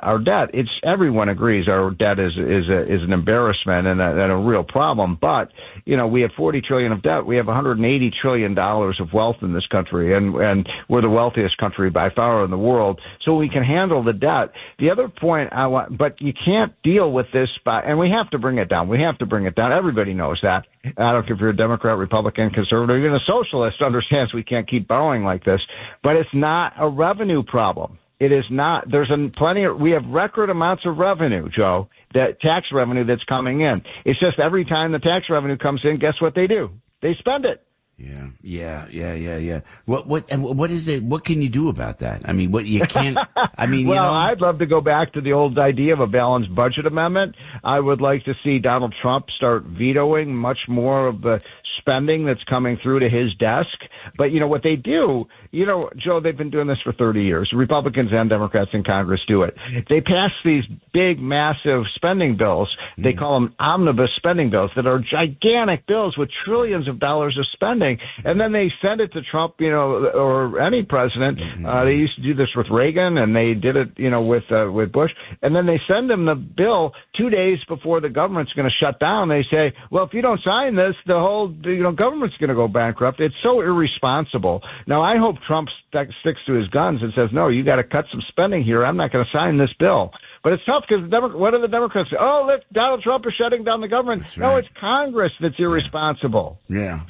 our debt. Everyone agrees our debt is an embarrassment and a real problem. But we have $40 trillion of debt. We have $180 trillion of wealth in this country, and we're the wealthiest country by far in the world. So we can handle the debt. The other point but you can't deal with this and we have to bring it down. We have to bring it down. Everybody knows that. I don't care if you're a Democrat, Republican, conservative, even a socialist understands we can't keep borrowing like this. But it's not a revenue problem. It is not. We have record amounts of revenue, Joe, that tax revenue that's coming in. It's just every time the tax revenue comes in, guess what they do? They spend it. Yeah. What is it? What can you do about that? I mean, you can't, I'd love to go back to the old idea of a balanced budget amendment. I would like to see Donald Trump start vetoing much more of the spending that's coming through to his desk. But what they do, Joe, they've been doing this for 30 years. Republicans and Democrats in Congress do it. They pass these big, massive spending bills. They call them omnibus spending bills that are gigantic bills with trillions of dollars of spending. And then they send it to Trump, or any president. They used to do this with Reagan, and they did it, with Bush. And then they send him the bill 2 days before the government's going to shut down. They say, well, if you don't sign this, the whole government's going to go bankrupt. It's so irresponsible. Now, I hope Trump sticks to his guns and says, no, you got to cut some spending here. I'm not going to sign this bill. But it's tough because what do the Democrats say? Oh, look, Donald Trump is shutting down the government. That's right. No, it's Congress that's irresponsible. Yeah.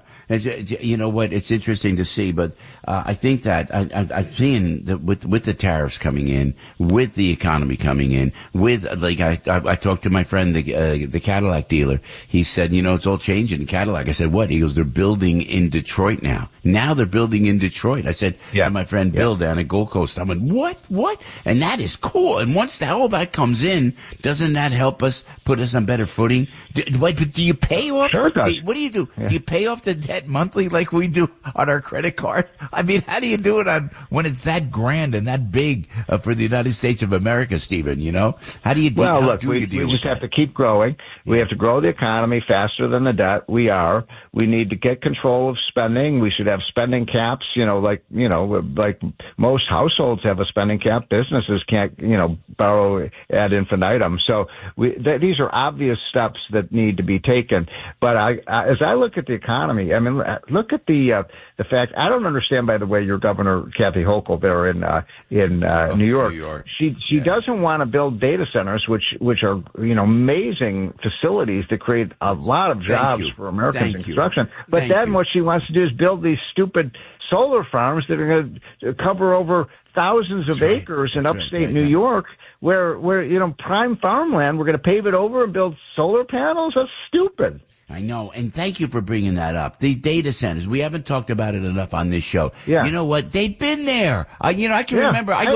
You know what? It's interesting to see, but I think that I'm seeing that with the tariffs coming in, with the economy coming in, with I talked to my friend, the Cadillac dealer. He said, it's all changing in Cadillac. I said, what? He goes, they're building in Detroit now. Now they're building in Detroit. I said, and my friend Bill down at Gold Coast. I went, what? And that is cool. And once all that comes in, doesn't that help us, put us on better footing? Do you pay off? Sure it does. What do you do? Yeah. Do you pay off the debt monthly like we do on our credit card? I mean, how do you do it when it's that grand and that big for the United States of America, Stephen? How do you do? Well, look, we just have to keep growing. We have to grow the economy faster than the debt. We need to get control of spending. We should have spending caps. Like most households have a spending cap. Businesses can't, borrow ad infinitum. So these are obvious steps that need to be taken. But as I look at the economy, I mean, look at the fact. I don't understand, by the way, your governor Kathy Hochul there in New York. She doesn't want to build data centers, which are amazing facilities that create a lot of jobs for American construction. But then what she wants to do is build these stupid solar farms that are going to cover over thousands of acres in upstate New York, where prime farmland. We're going to pave it over and build solar panels. That's stupid. I know, and thank you for bringing that up. The data centers, we haven't talked about it enough on this show. Yeah. You know what? They've been there. I can remember. I go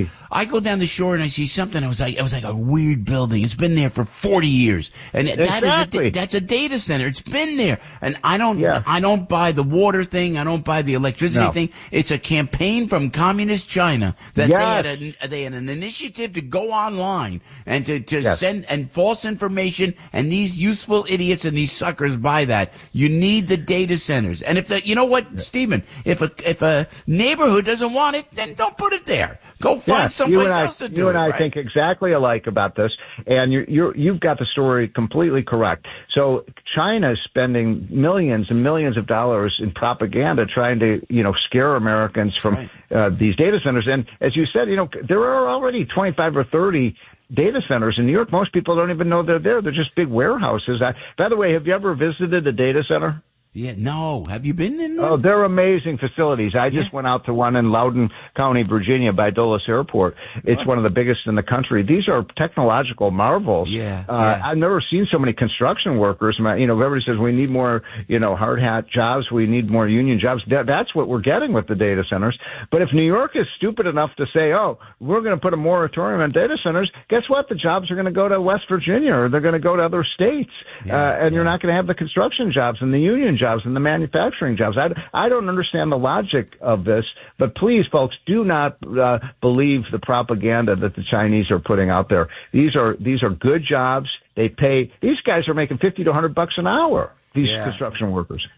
down the shore and I see something. It was like a weird building. It's been there for 40 years, and that's a data center. It's been there, and I don't buy the water thing. I don't buy the electricity thing. It's a campaign from communist China that they had an initiative to go online and to send and false information, and these useful idiots and these suckers buy that. You need the data centers. And Stephen, if a neighborhood doesn't want it, then don't put it there. Go find someplace else to do it. You and I think exactly alike about this, and you've got the story completely correct. So China is spending millions and millions of dollars in propaganda trying to, scare Americans from these data centers. And as you said, there are already 25 or 30 data centers in New York. Most people don't even know they're there. They're just big warehouses. By the way, have you ever visited a data center? Yeah, no. Have you been in there? Oh, they're amazing facilities. I just went out to one in Loudoun County, Virginia, by Dulles Airport. It's one of the biggest in the country. These are technological marvels. I've never seen so many construction workers. Everybody says we need more, hard hat jobs. We need more union jobs. That's what we're getting with the data centers. But if New York is stupid enough to say, oh, we're going to put a moratorium on data centers, guess what? The jobs are going to go to West Virginia, or they're going to go to other states. You're not going to have the construction jobs and the union jobs and the manufacturing jobs. I don't understand the logic of this, but please, folks, do not believe the propaganda that the Chinese are putting out there. These are good jobs. They pay. These guys are making $50 to $100 an hour. These construction workers.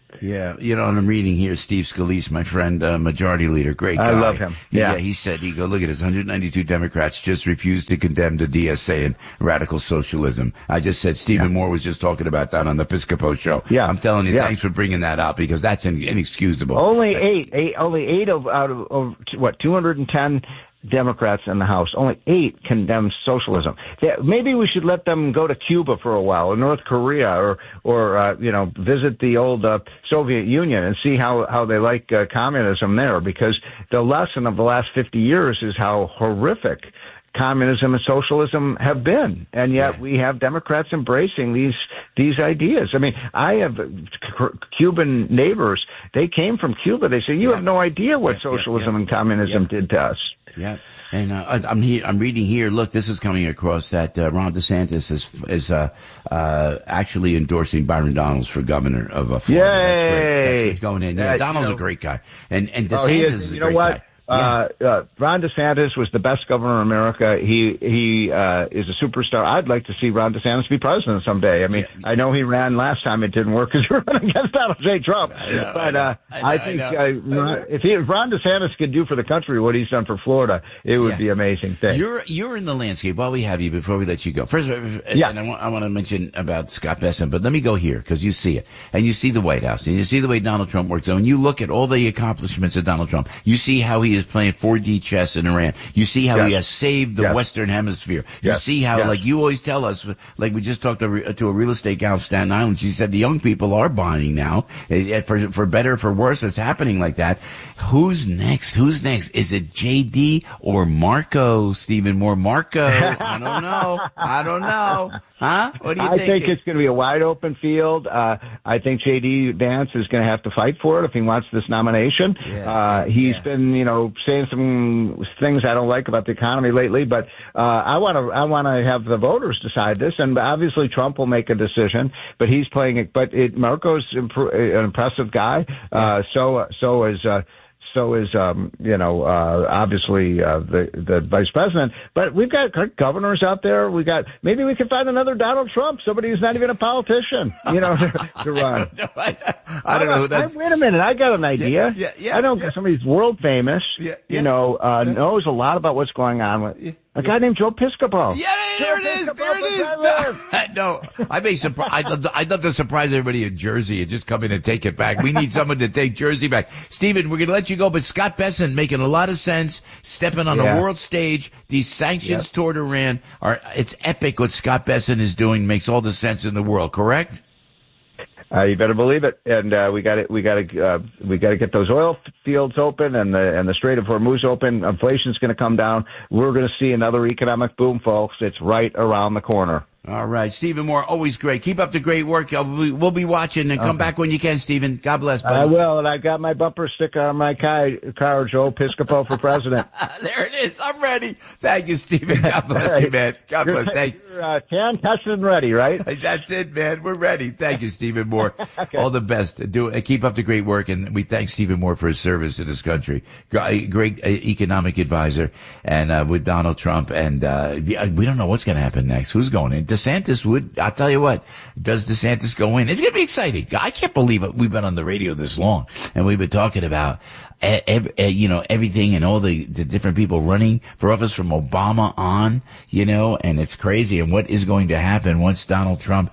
Yeah, and I'm reading here Steve Scalise, my friend, majority leader, great guy. I love him. Yeah, he said, look at this, 192 Democrats just refused to condemn the DSA and radical socialism. I just said Stephen Moore was just talking about that on the Piscopo show. Yeah. I'm telling you, thanks for bringing that up because that's inexcusable. Only eight out of what, 210 Democrats in the House, only 8 condemn socialism. Maybe we should let them go to Cuba for a while, or North Korea, or visit the old Soviet Union and see how they like communism there. Because the lesson of the last 50 years is how horrific communism and socialism have been, and yet we have Democrats embracing these ideas. I mean, I have Cuban neighbors. They came from Cuba. They say, you have no idea what socialism and communism did to us. Yeah, and I'm reading here. Look, this is coming across that Ron DeSantis is actually endorsing Byron Donalds for governor of Florida. Yay! That's great. That's what's going in. Yeah, Donald's a great guy, and DeSantis is a great guy. Ron DeSantis was the best governor in America. He is a superstar. I'd like to see Ron DeSantis be president someday. I mean, I know he ran last time; it didn't work because he ran against Donald J. Trump. I think if Ron DeSantis could do for the country what he's done for Florida, it would be an amazing thing. You're in the landscape. While we have you, before we let you go, first, and I want to mention about Scott Bessent, but let me go here because you see it, and you see the White House, and you see the way Donald Trump works. So when you look at all the accomplishments of Donald Trump, you see how he is playing 4D chess in Iran. You see how he has saved the Western Hemisphere. You see how, like you always tell us, like we just talked to a real estate gal in Staten Island. She said the young people are buying now. For better, for worse, it's happening like that. Who's next? Is it JD or Marco, Stephen Moore? Marco? I don't know. Huh? What do you think? I think it's going to be a wide open field. I think JD Vance is going to have to fight for it if he wants this nomination. He's been, saying some things I don't like about the economy lately, but I want to have the voters decide this, and obviously Trump will make a decision. But he's playing it. But Marco's an impressive guy. So is obviously the vice president. But we've got governors out there. Maybe we can find another Donald Trump, somebody who's not even a politician, to run. I don't know who that's. Wait a minute, I got an idea. I know somebody's world famous. Knows a lot about what's going on with. A guy named Joe Piscopo. Yeah, there it is. No, I'd love to surprise everybody in Jersey and just come in and take it back. We need someone to take Jersey back. Stephen, we're going to let you go, but Scott Bessent making a lot of sense, stepping on a world stage. These sanctions toward Iran it's epic what Scott Bessent is doing, makes all the sense in the world, correct? You better believe it, and we got to get those oil fields open and the Strait of Hormuz open. Inflation's going to come down. We're going to see another economic boom, folks. It's right around the corner. All right, Stephen Moore, always great. Keep up the great work. We'll be watching, and come back when you can, Stephen. God bless, buddy. I will, and I've got my bumper sticker on my car, Joe Piscopo for president. There it is. I'm ready. Thank you, Stephen. God bless you, man. God bless. Thank you. You're tan, tested, and ready, right? That's it, man. We're ready. Thank you, Stephen Moore. Okay. All the best. Keep up the great work, and we thank Stephen Moore for his service to this country. Great economic advisor, and with Donald Trump, and we don't know what's going to happen next. Who's going in? DeSantis I'll tell you what, does DeSantis go in? It's going to be exciting. I can't believe it. We've been on the radio this long and we've been talking about, everything and all the different people running for office from Obama on, and it's crazy. And what is going to happen once Donald Trump,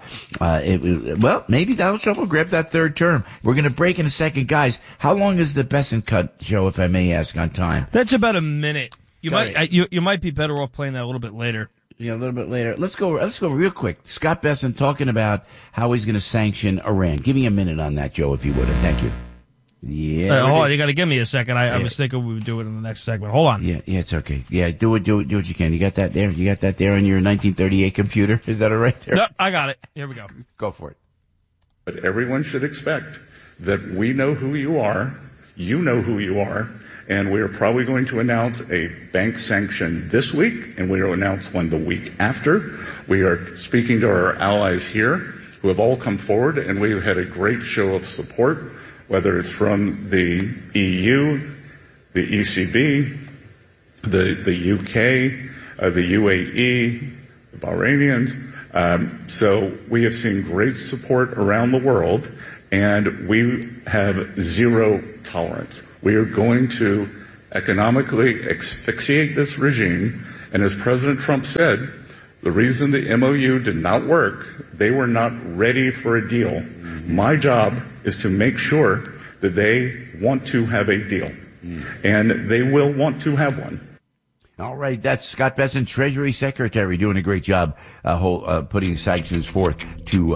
maybe Donald Trump will grab that third term. We're going to break in a second. Guys, how long is the Bessent cut, Joe, if I may ask, on time? That's about a minute. You might be better off playing that a little bit later. Yeah, a little bit later. Let's go real quick. Scott Bessent talking about how he's going to sanction Iran. Give me a minute on that, Joe, if you would. Thank you. Yeah. Hold on, you got to give me a second. I was thinking we would do it in the next segment. Hold on. Yeah, it's okay. Yeah, do what you can. You got that there? You got that there on your 1938 computer? Is that all right there? Yep, I got it. Here we go. Go for it. But everyone should expect that we know who you are, you know who you are, and we are probably going to announce a bank sanction this week, and we will announce one the week after. We are speaking to our allies here who have all come forward, and we have had a great show of support, whether it's from the EU, the ECB, the UK, the UAE, the Bahrainians. So we have seen great support around the world, and we have zero tolerance. We are going to economically asphyxiate this regime, and as President Trump said, the reason the MOU did not work, they were not ready for a deal. My job is to make sure that they want to have a deal, and they will want to have one. All right, that's Scott Bessent, Treasury Secretary, doing a great job putting sanctions forth to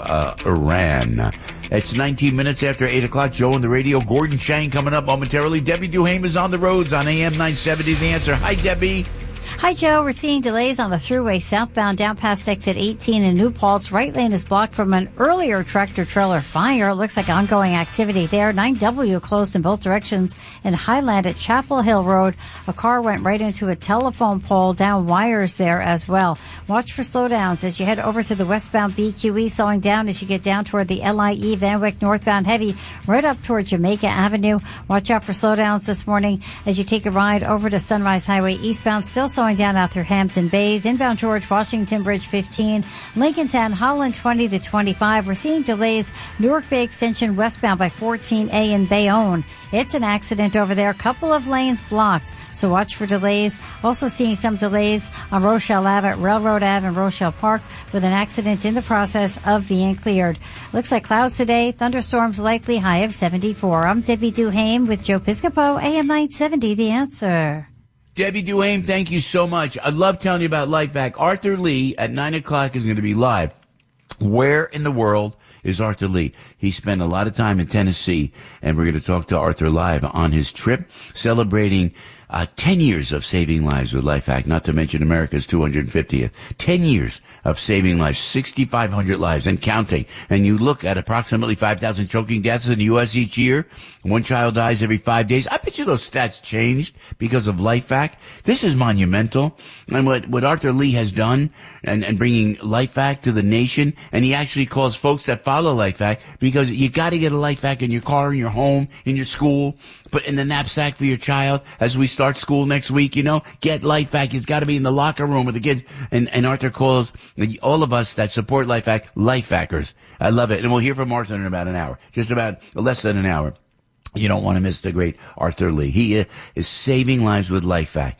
Iran. It's 19 minutes after 8 o'clock. Joe on the radio. Gordon Chang coming up momentarily. Debbie Duhame is on the roads on AM 970. The Answer. Hi, Debbie. Hi, Joe. We're seeing delays on the thruway southbound down past exit 18 in New Paltz. Right lane is blocked from an earlier tractor-trailer fire. It looks like ongoing activity there. 9W closed in both directions in Highland at Chapel Hill Road. A car went right into a telephone pole, down wires there as well. Watch for slowdowns as you head over to the westbound BQE, slowing down as you get down toward the LIE Van Wyck northbound heavy, right up toward Jamaica Avenue. Watch out for slowdowns this morning as you take a ride over to Sunrise Highway eastbound, still slowing down out through Hampton Bays, inbound George Washington Bridge 15, Lincoln 10, Holland 20 to 25. We're seeing delays Newark Bay Extension westbound by 14A in Bayonne. It's an accident over there. Couple of lanes blocked, so watch for delays. Also seeing some delays on Rochelle Ave at Railroad Ave and Rochelle Park with an accident in the process of being cleared. Looks like clouds today. Thunderstorms likely, high of 74. I'm Debbie Duhame with Joe Piscopo, AM 970, The Answer. Debbie Duhame, thank you so much. I love telling you about LifeVac. Arthur Lee at 9 o'clock is going to be live. Where in the world is Arthur Lee? He spent a lot of time in Tennessee, and we're going to talk to Arthur live on his trip celebrating 10 years of saving lives with LifeVac, not to mention America's 250th. 10 years of saving lives, 6,500 lives and counting. And you look at approximately 5,000 choking deaths in the U.S. each year. One child dies every 5 days. I bet you those stats changed because of LifeVac. This is monumental. And what Arthur Lee has done and bringing LifeVac to the nation, and he actually calls folks that follow LifeVac because you got to get a LifeVac in your car, in your home, in your school, put in the knapsack for your child as we start school next week, get LifeVac. It's got to be in the locker room with the kids. And Arthur calls all of us that support LifeVac, LifeVackers. I love it. And we'll hear from Arthur in about an hour, just about less than an hour. You don't want to miss the great Arthur Lee. He is saving lives with LifeVac.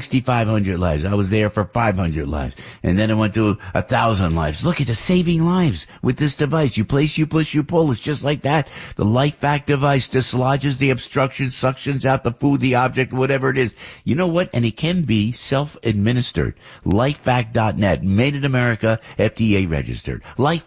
6,500 lives. I was there for 500 lives. And then I went to 1,000 lives. Look at the saving lives with this device. You place, you push, you pull. It's just like that. The LifeVac device dislodges the obstruction, suctions out the food, the object, whatever it is. You know what? And it can be self-administered. LifeVac.net. Made in America. FDA registered.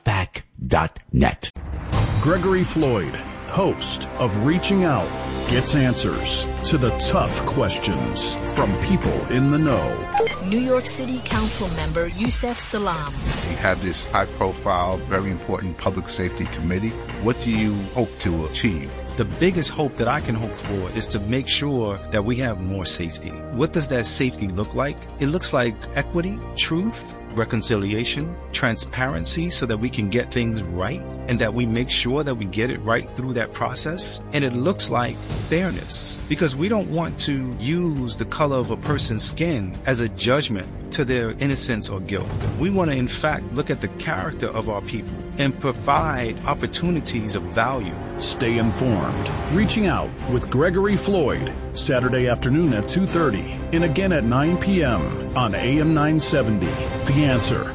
LifeVac.net. Gregory Floyd, host of Reaching Out, gets answers to the tough questions from people in the know. New York City Council member Yusef Salaam. We have this high-profile, very important public safety committee. What do you hope to achieve? The biggest hope that I can hope for is to make sure that we have more safety. What does that safety look like? It looks like equity, truth, reconciliation, transparency, so that we can get things right and that we make sure that we get it right through that process. And it looks like fairness, because we don't want to use the color of a person's skin as a judgment to their innocence or guilt. We want to, in fact, look at the character of our people and provide opportunities of value. Stay informed. Reaching Out with Gregory Floyd, Saturday afternoon at 2:30 and again at 9 p.m. on AM 970. The Answer.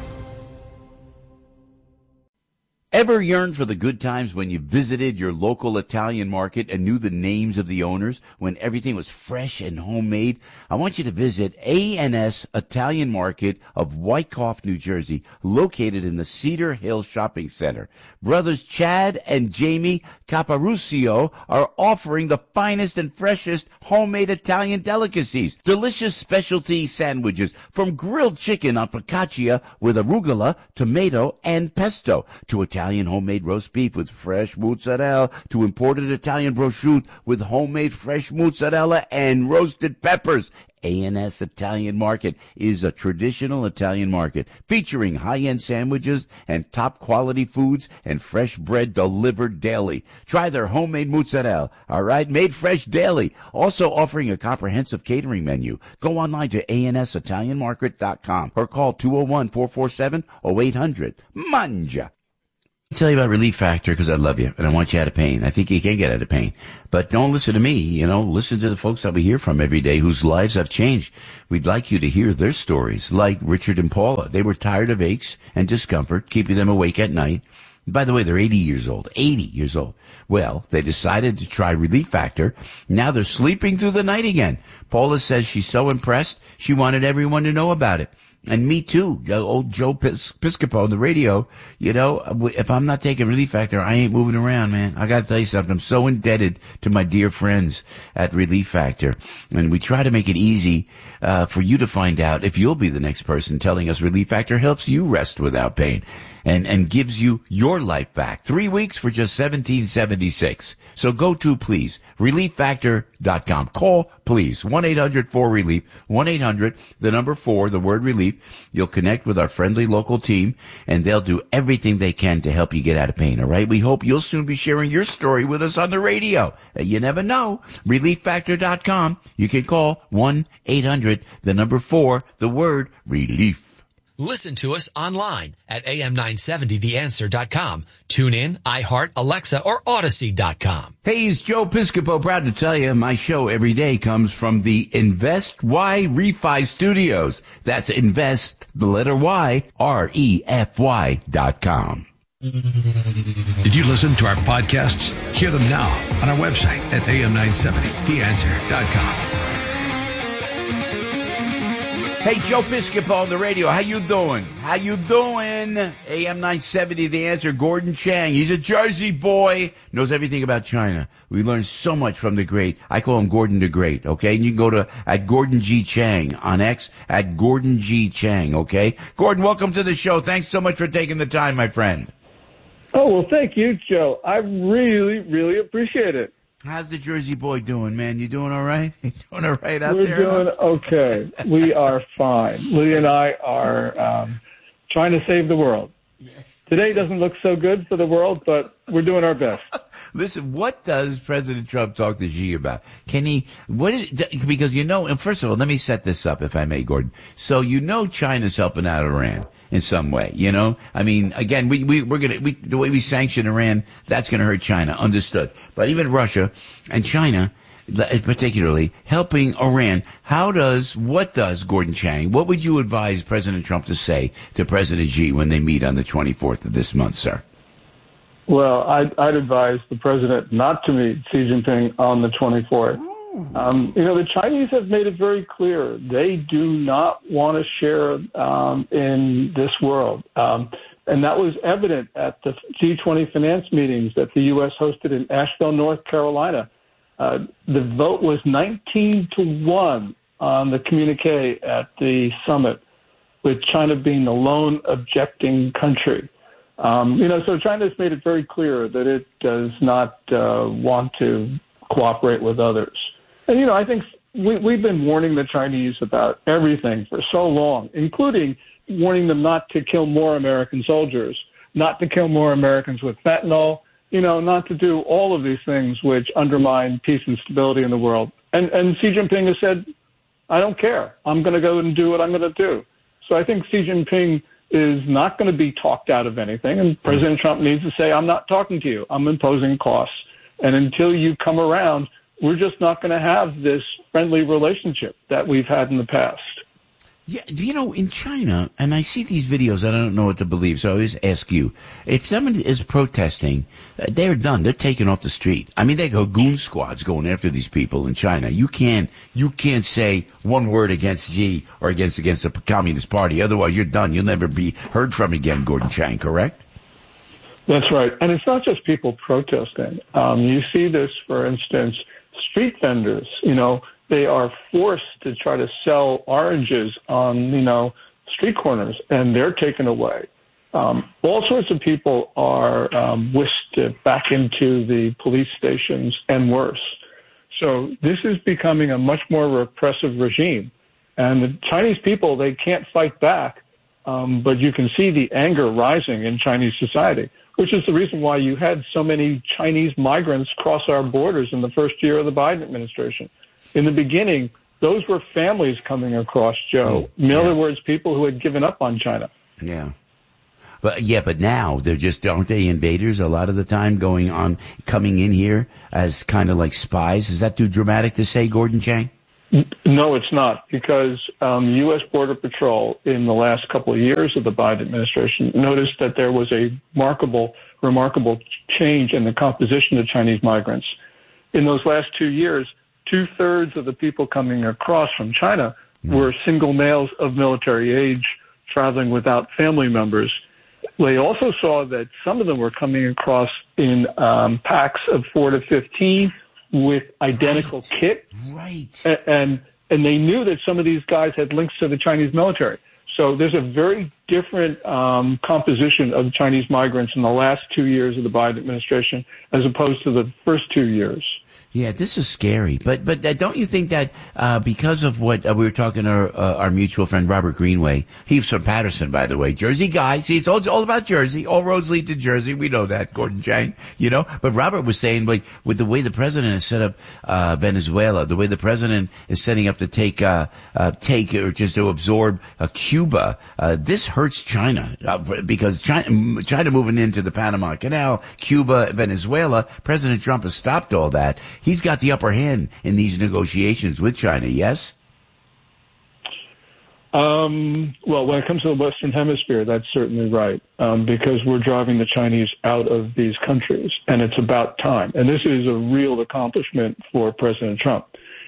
Ever yearned for the good times when you visited your local Italian market and knew the names of the owners, when everything was fresh and homemade? I want you to visit A&S Italian Market of Wyckoff, New Jersey, located in the Cedar Hill Shopping Center. Brothers Chad and Jamie Caparucio are offering the finest and freshest homemade Italian delicacies. Delicious specialty sandwiches, from grilled chicken on focaccia with arugula, tomato, and pesto, to Italian homemade roast beef with fresh mozzarella, to imported Italian prosciutto with homemade fresh mozzarella and roasted peppers. A&S Italian Market is a traditional Italian market featuring high-end sandwiches and top-quality foods and fresh bread delivered daily. Try their homemade mozzarella, all right, made fresh daily. Also offering a comprehensive catering menu. Go online to ansitalianmarket.com or call 201-447-0800. Mangia. I'll tell you about Relief Factor because I love you and I want you out of pain. I think you can get out of pain. But don't listen to me, listen to the folks that we hear from every day whose lives have changed. We'd like you to hear their stories, like Richard and Paula. They were tired of aches and discomfort, keeping them awake at night. By the way, they're 80 years old. Well, they decided to try Relief Factor. Now they're sleeping through the night again. Paula says she's so impressed, she wanted everyone to know about it. And me too, old Joe Piscopo on the radio. If I'm not taking Relief Factor, I ain't moving around, man. I got to tell you something. I'm so indebted to my dear friends at Relief Factor. And we try to make it easy for you to find out if you'll be the next person telling us Relief Factor helps you rest without pain and gives you your life back. 3 weeks for just $17.76. So go to, please, relieffactor.com. Call, please, 1-800-4RELIEF, 1-800, the number 4, the word relief. You'll connect with our friendly local team, and they'll do everything they can to help you get out of pain, all right? We hope you'll soon be sharing your story with us on the radio. You never know. Relieffactor.com. You can call 1-800, the number 4, the word relief. Listen to us online at am970theanswer.com. Tune in, iHeart, Alexa, or Odyssey.com. Hey, it's Joe Piscopo. Proud to tell you my show every day comes from the Invest Y Refi Studios. That's Invest, the letter Y, REFY.com. Did you listen to our podcasts? Hear them now on our website at am970theanswer.com. Hey, Joe Piscopo on the radio. How you doing? AM 970, The Answer. Gordon Chang. He's a Jersey boy. Knows everything about China. We learned so much from the great. I call him Gordon the Great, okay? And you can go to at Gordon G. Chang on X, at Gordon G. Chang, okay? Gordon, welcome to the show. Thanks so much for taking the time, my friend. Oh, well, thank you, Joe. I really, really appreciate it. How's the Jersey boy doing, man? You doing all right? You doing all right out there? We're doing okay. We are fine. Lee and I are trying to save the world. Today doesn't look so good for the world, but we're doing our best. Listen, what does President Trump talk to Xi about? Because and first of all, let me set this up, if I may, Gordon. So China's helping out Iran in some way, I mean, again, the way we sanction Iran, that's going to hurt China, understood. But even Russia and China, particularly helping Iran, what does Gordon Chang, what would you advise President Trump to say to President Xi when they meet on the 24th of this month, sir? Well, I'd advise the president not to meet Xi Jinping on the 24th. The Chinese have made it very clear they do not want to share in this world. And that was evident at the G20 finance meetings that the U.S. hosted in Asheville, North Carolina. The vote was 19-1 on the communique at the summit, with China being the lone objecting country. So China's made it very clear that it does not want to cooperate with others. And, I think we've been warning the Chinese about everything for so long, including warning them not to kill more American soldiers, not to kill more Americans with fentanyl, not to do all of these things which undermine peace and stability in the world. And Xi Jinping has said, I don't care. I'm going to go and do what I'm going to do. So I think Xi Jinping is not going to be talked out of anything. And President Trump needs to say, I'm not talking to you. I'm imposing costs. And until you come around, we're just not going to have this friendly relationship that we've had in the past. Yeah, in China, and I see these videos, I don't know what to believe, so I always ask you, if someone is protesting, they're done. They're taken off the street. I mean, they go goon squads going after these people in China. You can't say one word against Xi or against the Communist Party. Otherwise, you're done. You'll never be heard from again, Gordon Chang, correct? That's right. And it's not just people protesting. You see this, for instance, street vendors, they are forced to try to sell oranges on, street corners, and they're taken away. All sorts of people are whisked back into the police stations and worse. So this is becoming a much more repressive regime. And the Chinese people, they can't fight back, but you can see the anger rising in Chinese society, which is the reason why you had so many Chinese migrants cross our borders in the first year of the Biden administration. In the beginning, those were families coming across, Joe. In other words, people who had given up on China. Yeah. But now they're just, aren't they invaders a lot of the time coming in here as kind of like spies? Is that too dramatic to say, Gordon Chang? No, it's not, because U.S. Border Patrol in the last couple of years of the Biden administration noticed that there was a remarkable change in the composition of Chinese migrants. In those last 2 years, 2/3 of the people coming across from China were single males of military age traveling without family members. They also saw that some of them were coming across in packs of 4 to 15 with identical kit. Right. And they knew that some of these guys had links to the Chinese military. So there's a very different composition of Chinese migrants in the last 2 years of the Biden administration as opposed to the first 2 years. Yeah, this is scary. But don't you think that because of what we were talking to our mutual friend Robert Greenway, he's from Patterson, by the way, Jersey guy. See, it's all about Jersey. All roads lead to Jersey. We know that, Gordon Chang. But Robert was saying, like, with the way the president has set up Venezuela, the way the president is setting up to take or just to absorb Cuba, this hurts China because China moving into the Panama Canal, Cuba, Venezuela. President Trump has stopped all that. He's got the upper hand in these negotiations with China, yes? Well, when it comes to the Western Hemisphere, that's certainly right, because we're driving the Chinese out of these countries, and it's about time. And this is a real accomplishment for President Trump.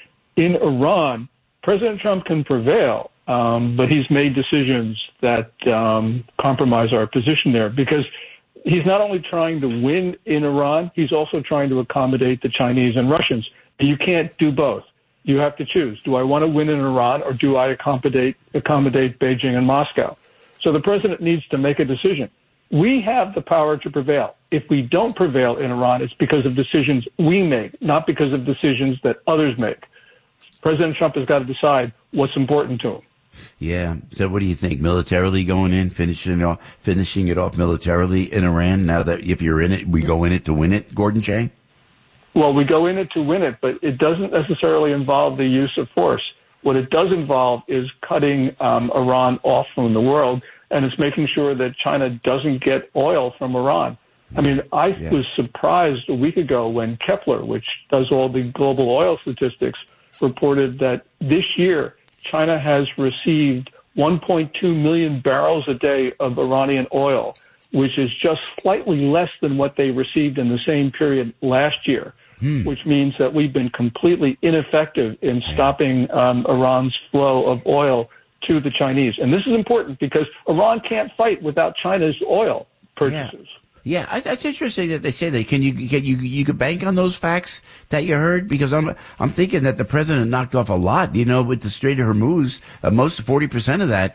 In Iran, President Trump can prevail, but he's made decisions that compromise our position there, because he's not only trying to win in Iran, he's also trying to accommodate the Chinese and Russians. You can't do both. You have to choose. Do I want to win in Iran, or do I accommodate Beijing and Moscow? So the president needs to make a decision. We have the power to prevail. If we don't prevail in Iran, it's because of decisions we make, not because of decisions that others make. President Trump has got to decide what's important to him. Yeah. So what do you think? Militarily going in, finishing it off militarily in Iran? Now that if you're in it, we go in it to win it, Gordon Chang? Well, we go in it to win it, but it doesn't necessarily involve the use of force. What it does involve is cutting Iran off from the world, and it's making sure that China doesn't get oil from Iran. I mean, I was surprised a week ago when Kepler, which does all the global oil statistics, reported that this year China has received 1.2 million barrels a day of Iranian oil, which is just slightly less than what they received in the same period last year, which means that we've been completely ineffective in stopping Iran's flow of oil to the Chinese. And this is important because Iran can't fight without China's oil purchases. Yeah, that's interesting that they say that. You could bank on those facts that you heard? Because I'm thinking that the president knocked off a lot, with the Strait of Hormuz. Most 40% of that,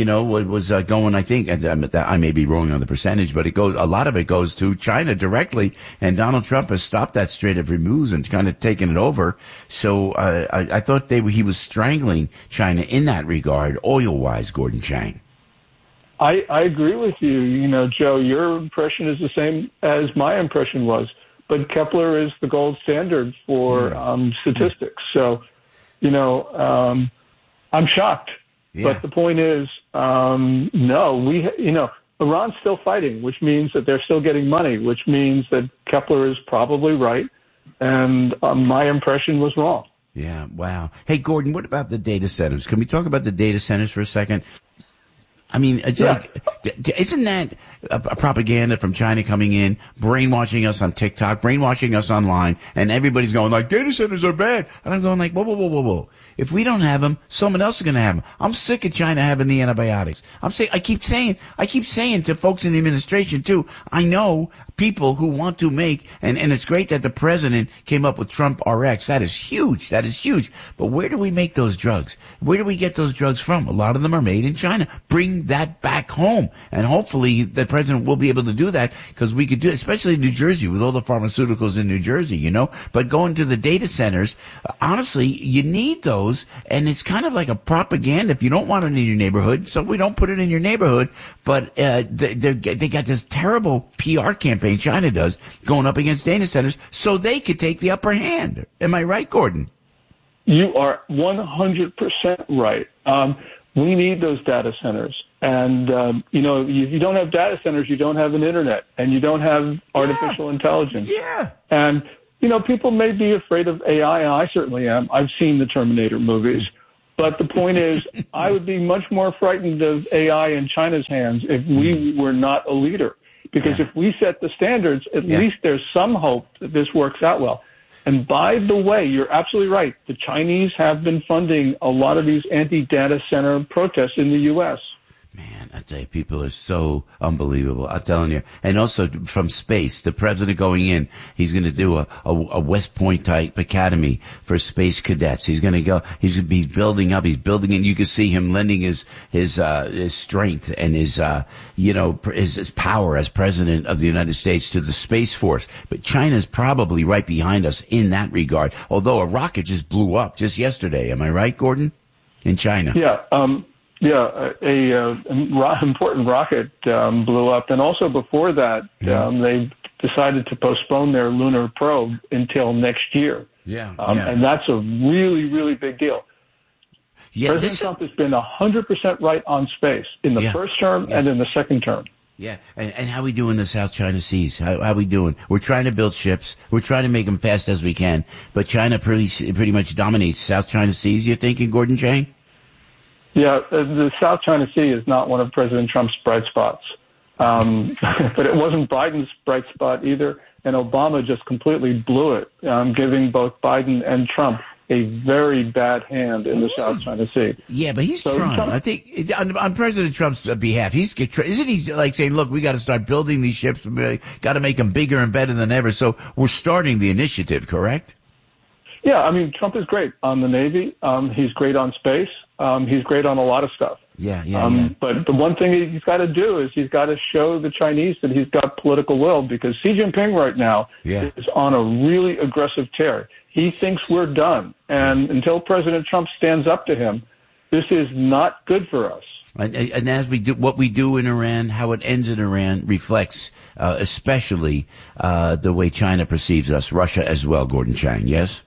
was going, I think, I may be wrong on the percentage, but a lot of it goes to China directly. And Donald Trump has stopped that Strait of Hormuz and kind of taken it over. So, I thought he was strangling China in that regard, oil-wise, Gordon Chang. I agree with you. Joe, your impression is the same as my impression was. But Kepler is the gold standard for statistics. So, I'm shocked. Yeah. But the point is, no, Iran's still fighting, which means that they're still getting money, which means that Kepler is probably right. And my impression was wrong. Yeah, wow. Hey, Gordon, what about the data centers? Can we talk about the data centers for a second? I mean, it's isn't that a propaganda from China coming in, brainwashing us on TikTok, brainwashing us online, and everybody's going like, data centers are bad. And I'm going like, whoa. If we don't have them, someone else is going to have them. I'm sick of China having the antibiotics. I keep saying to folks in the administration too, I know people who want to make, and it's great that the president came up with Trump RX. That is huge. But where do we make those drugs? Where do we get those drugs from? A lot of them are made in China. Bring that back home. And hopefully the president will be able to do that, because we could do it, especially in New Jersey with all the pharmaceuticals in New Jersey, But going to the data centers, honestly, you need those. And it's kind of like a propaganda. If you don't want it in your neighborhood, so we don't put it in your neighborhood. But they got this terrible PR campaign, China does, going up against data centers so they could take the upper hand. Am I right, Gordon? You are 100% right. We need those data centers. And, you don't have data centers, you don't have an internet, and you don't have artificial intelligence. Yeah. And, people may be afraid of AI, and I certainly am. I've seen the Terminator movies. But the point is, I would be much more frightened of AI in China's hands if we were not a leader. Because if we set the standards, at least there's some hope that this works out well. And by the way, you're absolutely right. The Chinese have been funding a lot of these anti-data center protests in the U.S. Man, I tell you, people are so unbelievable. I'm telling you. And also from space, the president going in, he's going to do a West Point type academy for space cadets. He's going to go, he's building up, and you can see him lending his strength and his power as president of the United States to the Space Force. But China's probably right behind us in that regard. Although a rocket just blew up just yesterday. Am I right, Gordon? In China. Yeah. A important rocket blew up, and also before that, they decided to postpone their lunar probe until next year. And that's a really, really big deal. President Trump has been 100% right on space in the first term and in the second term. Yeah, and how we doing in the South China Seas? How we doing? We're trying to build ships. We're trying to make them fast as we can, but China pretty much dominates South China Seas. You're thinking, Gordon Chang? Yeah, the South China Sea is not one of President Trump's bright spots. But it wasn't Biden's bright spot either, and Obama just completely blew it, giving both Biden and Trump a very bad hand in the South China Sea. Yeah, but he's trying. I think on President Trump's behalf, isn't he like saying, look, we got to start building these ships. We got to make them bigger and better than ever. So we're starting the initiative, correct? Yeah, I mean, Trump is great on the Navy. He's great on space. He's great on a lot of stuff. But the one thing he's got to do is he's got to show the Chinese that he's got political will, because Xi Jinping right now is on a really aggressive tear. He thinks we're done. And until President Trump stands up to him, this is not good for us. And as we do, what we do in Iran, how it ends in Iran reflects, especially, the way China perceives us, Russia as well, Gordon Chang, yes?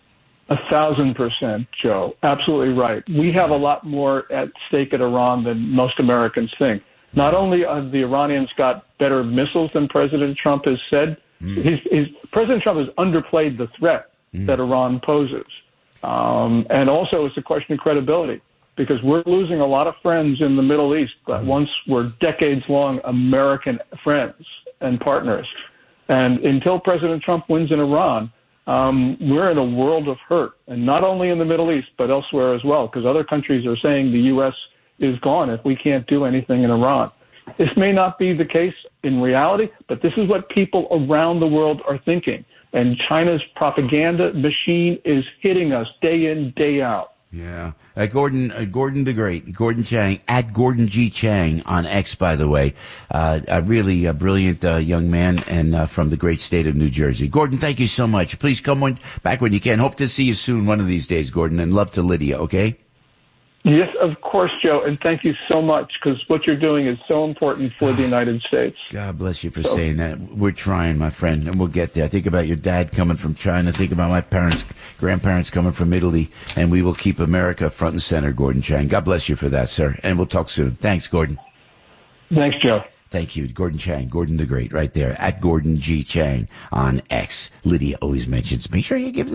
1,000%, Joe. Absolutely right. We have a lot more at stake at Iran than most Americans think. Not only have the Iranians got better missiles than President Trump has said, President Trump has underplayed the threat that Iran poses. And also it's a question of credibility, because we're losing a lot of friends in the Middle East that once were decades-long American friends and partners. And until President Trump wins in Iran, we're in a world of hurt, and not only in the Middle East, but elsewhere as well, because other countries are saying the U.S. is gone if we can't do anything in Iran. This may not be the case in reality, but this is what people around the world are thinking. And China's propaganda machine is hitting us day in, day out. Yeah. Gordon the Great, Gordon Chang, at Gordon G. Chang on X, by the way. A really brilliant young man, and from the great state of New Jersey. Gordon, thank you so much. Please come back when you can. Hope to see you soon one of these days, Gordon, and love to Lydia, okay? Yes, of course, Joe, and thank you so much, because what you're doing is so important for the United States. God bless you for saying that. We're trying, my friend, and we'll get there. Think about your dad coming from China. Think about my grandparents coming from Italy, and we will keep America front and center, Gordon Chang. God bless you for that, sir, and we'll talk soon. Thanks, Gordon. Thanks, Joe. Thank you, Gordon Chang, Gordon the Great, right there at Gordon G. Chang on X. Lydia always mentions, make sure you give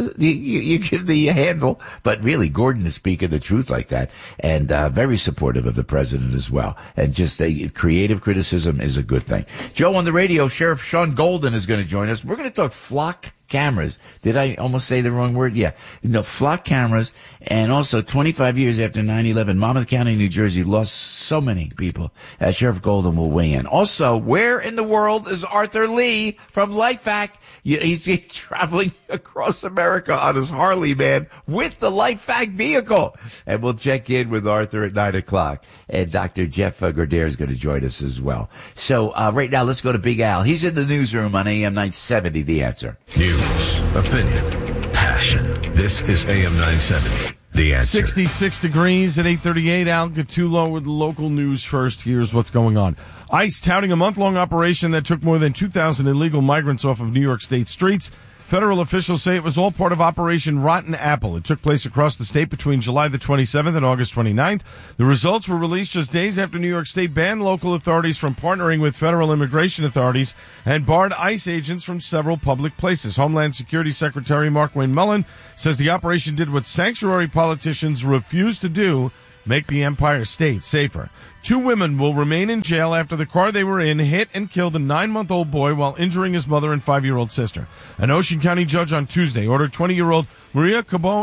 the handle, but really, Gordon is speaking the truth like that, and very supportive of the president as well. And just creative criticism is a good thing. Joe, on the radio, Sheriff Sean Golden is going to join us. We're going to talk flock cameras. Did I almost say the wrong word? Yeah. Flock cameras. And also 25 years after 9/11, Monmouth County, New Jersey lost so many people. Sheriff Golden will weigh in. Also, where in the world is Arthur Lee from LifeVac? He's traveling across America on his Harley, man, with the LifeVac vehicle. And we'll check in with Arthur at 9 o'clock. And Dr. Jeff Gerdere is going to join us as well. So right now, let's go to Big Al. He's in the newsroom on AM 970, The Answer. News, opinion, passion. This is AM 970. The Answer. 66 degrees at 8:38. Al Gattulo with local news first. Here's what's going on. ICE touting a month-long operation that took more than 2,000 illegal migrants off of New York State streets. Federal officials say it was all part of Operation Rotten Apple. It took place across the state between July the 27th and August 29th. The results were released just days after New York State banned local authorities from partnering with federal immigration authorities and barred ICE agents from several public places. Homeland Security Secretary Markwayne Mullin says the operation did what sanctuary politicians refuse to do, make the Empire State safer. 2 women will remain in jail after the car they were in hit and killed a 9-month-old boy while injuring his mother and 5-year-old sister. An Ocean County judge on Tuesday ordered 20-year-old Maria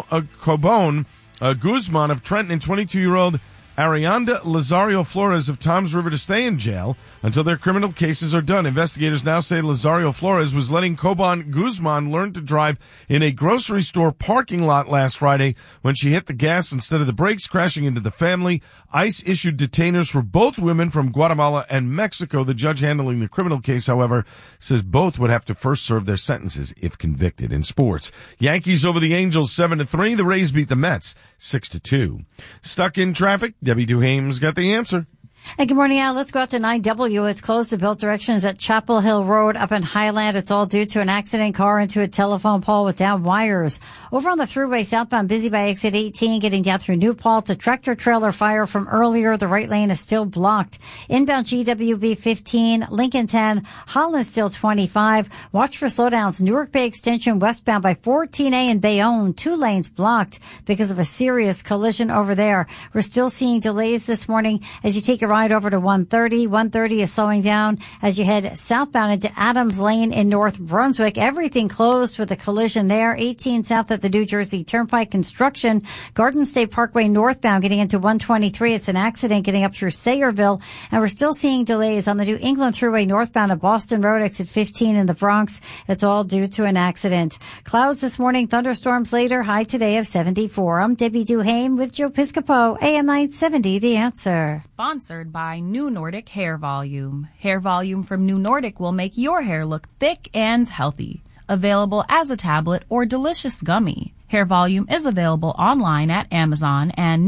Cobon Guzman of Trenton and 22-year-old Arianda Lazario Flores of Toms River to stay in jail until their criminal cases are done. Investigators now say Lazario Flores was letting Cobon Guzman learn to drive in a grocery store parking lot last Friday when she hit the gas instead of the brakes, crashing into the family. ICE issued detainers for both women from Guatemala and Mexico. The judge handling the criminal case, however, says both would have to first serve their sentences if convicted. In sports, Yankees over the Angels 7-3. The Rays beat the Mets 6-2. Stuck in traffic? Debbie Duhame's got the answer. Hey, good morning, Al. Let's go out to 9W. It's closed to both directions at Chapel Hill Road up in Highland. It's all due to an accident, car into a telephone pole with down wires. Over on the thruway southbound, busy by exit 18, getting down through New Paltz. A tractor trailer fire from earlier. The right lane is still blocked. Inbound GWB 15, Lincoln 10, Holland still 25. Watch for slowdowns. Newark Bay Extension westbound by 14A and Bayonne. 2 lanes blocked because of a serious collision over there. We're still seeing delays this morning as you take your ride over to 130. 130 is slowing down as you head southbound into Adams Lane in North Brunswick. Everything closed with a collision there. 18 south at the New Jersey Turnpike. Construction. Garden State Parkway northbound getting into 123. It's an accident getting up through Sayreville. And we're still seeing delays on the New England Thruway northbound at Boston Road, exit 15 in the Bronx. It's all due to an accident. Clouds this morning, thunderstorms later, high today of 74. I'm Debbie Duhame with Joe Piscopo, AM 970, The Answer. Sponsored by New Nordic Hair Volume. Hair Volume from New Nordic will make your hair look thick and healthy. Available as a tablet or delicious gummy. Hair Volume is available online at Amazon and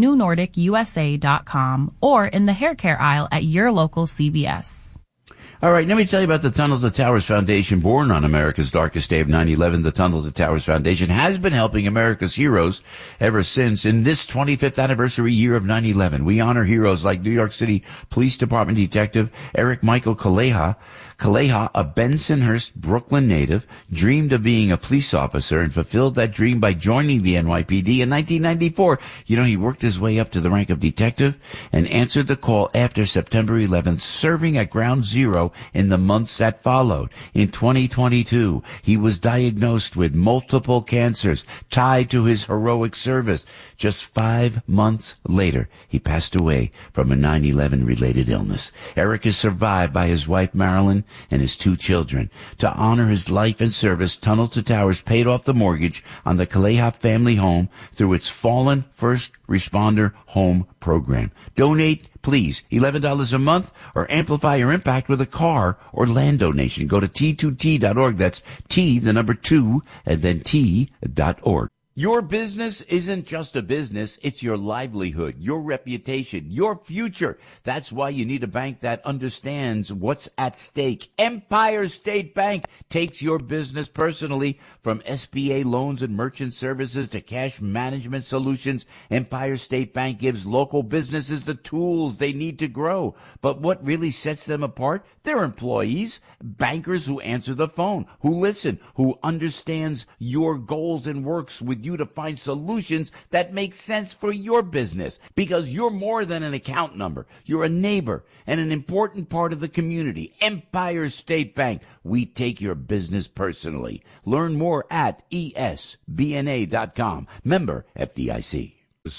NewNordicUSA.com or in the hair care aisle at your local CVS. All right, let me tell you about the Tunnel to Towers Foundation. Born on America's darkest day of 9/11, the Tunnel to Towers Foundation has been helping America's heroes ever since. In this 25th anniversary year of 9/11, we honor heroes like New York City Police Department Detective Eric Michael Kaleha, a Bensonhurst, Brooklyn native, dreamed of being a police officer and fulfilled that dream by joining the NYPD in 1994. You know, he worked his way up to the rank of detective and answered the call after September 11th, serving at Ground Zero in the months that followed. In 2022, he was diagnosed with multiple cancers tied to his heroic service. Just 5 months later, he passed away from a 9/11 related illness. Eric is survived by his wife, Marilyn, and his 2 children. To honor his life and service, Tunnel to Towers paid off the mortgage on the Kaleha family home through its Fallen First Responder Home Program. Donate, please, $11 a month, or amplify your impact with a car or land donation. Go to T2T.org. That's T, the number 2, and then T.org. Your business isn't just a business, it's your livelihood, your reputation, your future. That's why you need a bank that understands what's at stake. Empire State Bank takes your business personally. From SBA loans and merchant services to cash management solutions, Empire State Bank gives local businesses the tools they need to grow. But what really sets them apart? Their employees, bankers who answer the phone, who listen, who understands your goals and works with you to find solutions that make sense for your business. Because you're more than an account number. You're a neighbor and an important part of the community. Empire State Bank. We take your business personally. Learn more at esbna.com. Member FDIC.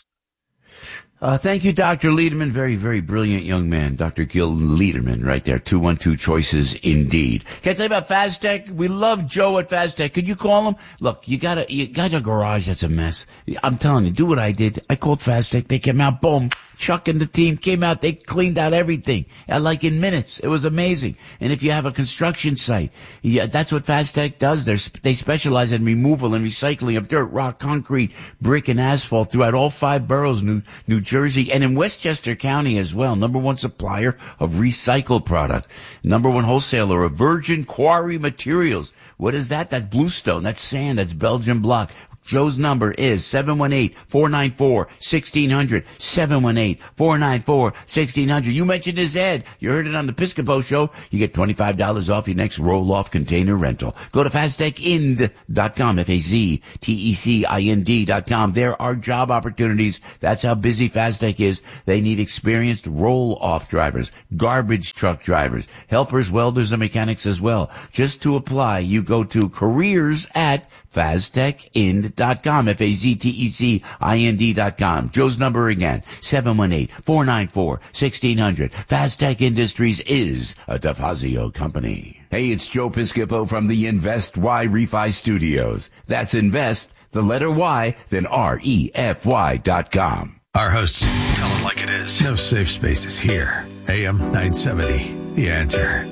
Thank you, Dr. Lederman. Very, very brilliant young man. Dr. Gil Lederman right there. 212 choices indeed. Can I tell you about Faztech? We love Joe at Faztech. Could you call him? Look, you got a garage that's a mess. I'm telling you, do what I did. I called Faztech. They came out, boom. Chuck and the team came out. They cleaned out everything, like in minutes. It was amazing. And if you have a construction site, that's what FastTech does. They specialize in removal and recycling of dirt, rock, concrete, brick, and asphalt throughout all 5 boroughs, New Jersey, and in Westchester County as well. Number 1 supplier of recycled product. Number 1 wholesaler of virgin quarry materials. What is that? That's bluestone. That's sand. That's Belgian block. Joe's number is 718-494-1600. 718-494-1600. You mentioned his ad. You heard it on the Piscopo show. You get $25 off your next roll-off container rental. Go to FastTechInd.com, FastTechInd.com. There are job opportunities. That's how busy FastTech is. They need experienced roll-off drivers, garbage truck drivers, helpers, welders, and mechanics as well. Just to apply, you go to careers@FastTechInd.com, FastTechInd.com. Joe's number again, 718-494-1600. FastTech Industries is a DeFazio company. Hey, it's Joe Piscopo from the Invest Y Refi Studios. That's invest, the letter Y, then REFY.com. Our hosts tell them like it is. No safe spaces here. AM 970, The Answer.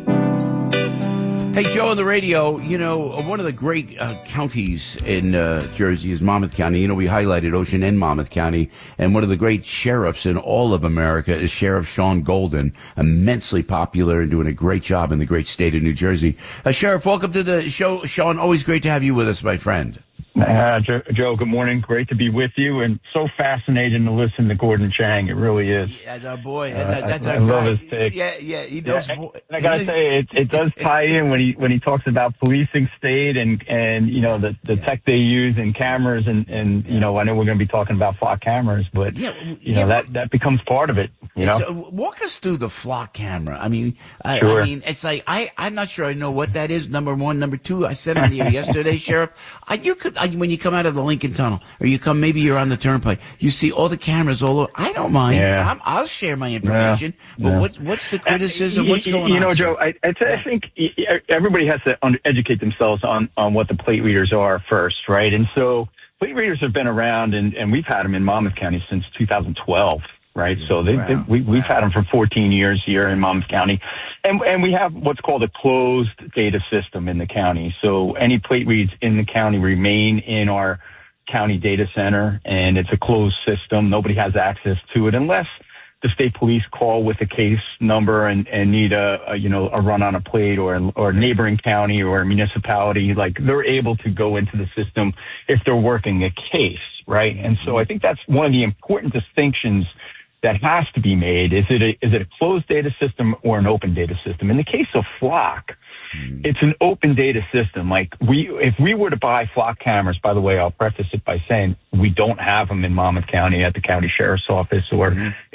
Hey, Joe, on the radio, one of the great counties in Jersey is Monmouth County. We highlighted Ocean and Monmouth County, and one of the great sheriffs in all of America is Sheriff Sean Golden, immensely popular and doing a great job in the great state of New Jersey. Sheriff, welcome to the show. Sean, always great to have you with us, my friend. Joe, good morning. Great to be with you, and so fascinating to listen to Gordon Chang. It really is. Yeah, boy, that's our I love his take. Yeah, he knows. And I gotta say, it does tie in when he talks about policing state and the tech they use and cameras and I know we're going to be talking about flock cameras, but that becomes part of it. Walk us through the flock camera. Sure. It's like I'm not sure I know what that is. Number 1, number 2. I said on the air yesterday, Sheriff, when you come out of the Lincoln Tunnel, or maybe you're on the Turnpike, you see all the cameras all over. I don't mind. Yeah. I'll share my information. But what's the criticism? What's going on? Joe, I think everybody has to educate themselves on what the plate readers are first, right? And so plate readers have been around, and we've had them in Monmouth County since 2012. Right. So we've had them for 14 years here in Monmouth County. And we have what's called a closed data system in the county. So any plate reads in the county remain in our county data center, and it's a closed system. Nobody has access to it unless the state police call with a case number and need a run on a plate or a neighboring county or a municipality. Like, they're able to go into the system if they're working a case. Right. And so I think that's one of the important distinctions that has to be made. Is it a closed data system or an open data system? In the case of flock, it's an open data system. Like, if we were to buy flock cameras, by the way, I'll preface it by saying we don't have them in Monmouth County at the county sheriff's office or,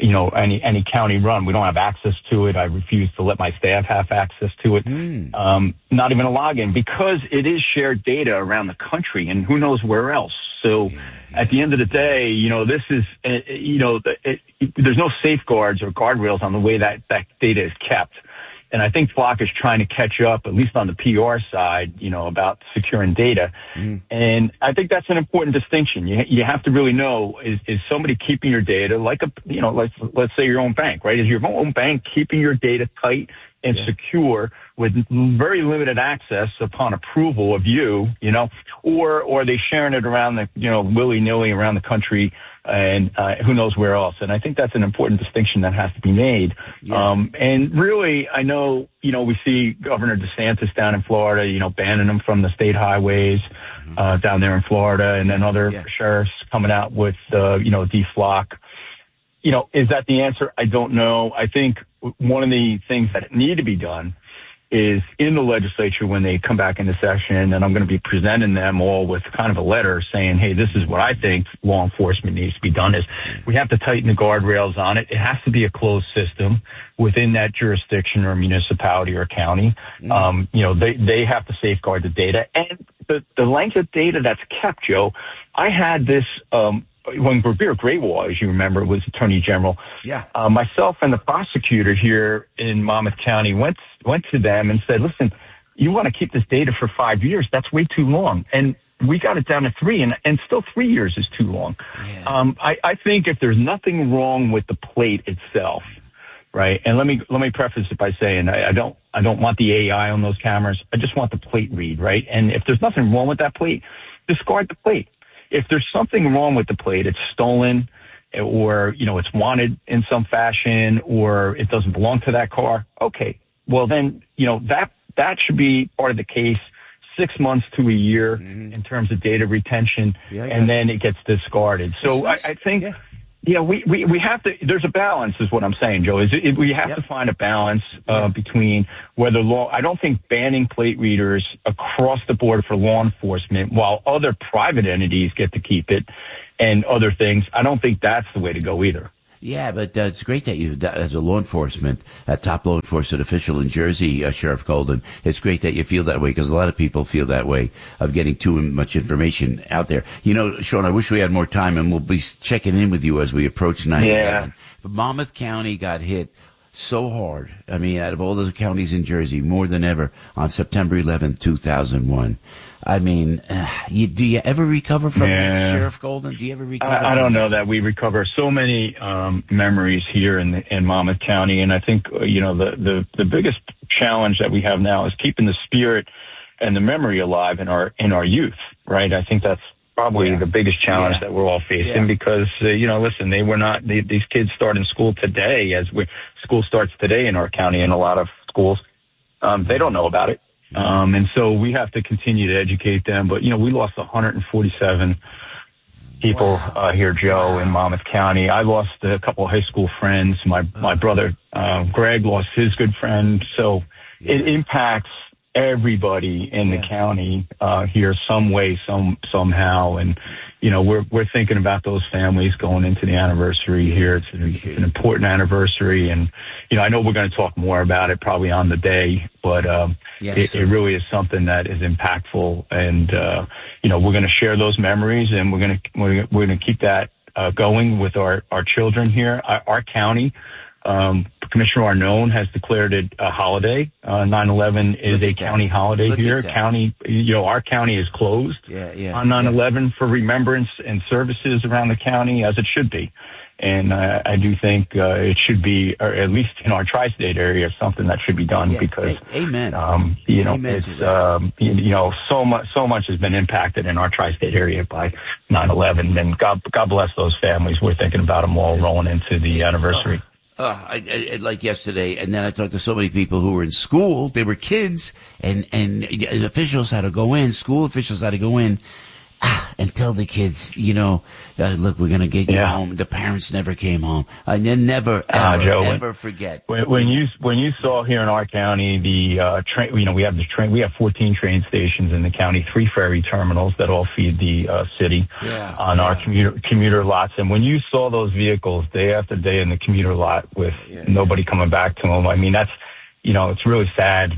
any county run. We don't have access to it. I refuse to let my staff have access to it. Not even a login, because it is shared data around the country and who knows where else. So at the end of the day, this is, there's no safeguards or guardrails on the way that data is kept. And I think Flock is trying to catch up, at least on the PR side, about securing data. And I think that's an important distinction. You have to really know, is somebody keeping your data like let's say your own bank, right? Is your own bank keeping your data tight and secure with very limited access upon approval of you, or are they sharing it around the, willy-nilly around the country and who knows where else? And I think that's an important distinction that has to be made. And really, I know, we see Governor DeSantis down in Florida, banning them from the state highways down there in Florida, and then other sheriffs coming out with, deflock. Is that the answer? I don't know. I think one of the things that need to be done is in the legislature when they come back into session, and I'm going to be presenting them all with kind of a letter saying, hey, this is what I think law enforcement needs to be done, is we have to tighten the guardrails on it. It has to be a closed system within that jurisdiction or municipality or county. They have to safeguard the data. And the length of data that's kept, Joe, I had this, when Revere Greywall, as you remember, was Attorney General, myself and the prosecutor here in Monmouth County went to them and said, listen, you want to keep this data for 5 years? That's way too long. And we got it down to 3, and still 3 years is too long. Yeah. I think if there's nothing wrong with the plate itself, right? And let me preface it by saying I don't want the AI on those cameras. I just want the plate read, right? And if there's nothing wrong with that plate, discard the plate. If there's something wrong with the plate, it's stolen, or it's wanted in some fashion, or it doesn't belong to that car. Okay, well then that should be part of the case. 6 months to a year in terms of data retention, and then it gets discarded. So I think, we have to. There's a balance, is what I'm saying, Joe. We have to find a balance between whether law. I don't think banning plate readers across the board for law enforcement, while other private entities get to keep it, and other things. I don't think that's the way to go either. Yeah, but it's great that you, as a top law enforcement official in Jersey, Sheriff Golden, it's great that you feel that way, because a lot of people feel that way of getting too much information out there. Sean, I wish we had more time, and we'll be checking in with you as we approach 9/11. Yeah. But Monmouth County got hit so hard. I mean, out of all the counties in Jersey, more than ever, on September 11th, 2001. I mean, do you ever recover from that, Sheriff Golden? Do you ever recover? I don't know that we recover so many memories here in Monmouth County, and I think the biggest challenge that we have now is keeping the spirit and the memory alive in our youth. Right? I think that's probably the biggest challenge that we're all facing, because listen, these kids start in school today, school starts today in our county in a lot of schools. They don't know about it. And so we have to continue to educate them. But, we lost 147 people here, Joe, in Monmouth County. I lost a couple of high school friends. My brother, Greg, lost his good friend. So it impacts everybody in the county here some way, somehow. And, we're thinking about those families going into the anniversary here. It's an important anniversary. And, I know we're going to talk more about it probably on the day, but it really is something that is impactful. And, we're going to share those memories, and we're going to keep that going with our children here. Our county, Commissioner Arnone has declared it a holiday. 9/11 is a county holiday here. Our county is closed on 9/11 for remembrance and services around the county, as it should be. And I do think it should be, or at least in our tri-state area, something that should be done, because so much has been impacted in our tri-state area by 9/11. And God bless those families. We're thinking about them all rolling into the anniversary. Like yesterday, and then I talked to so many people who were in school. They were kids, and officials had to go in. School officials had to go in and tell the kids, look, we're going to get you home. The parents never came home. And then never, ever forget. When you saw here in our county, the train, we have 14 train stations in the county, 3 ferry terminals that all feed the city on our commuter lots. And when you saw those vehicles day after day in the commuter lot with nobody coming back to them, I mean, that's, it's really sad,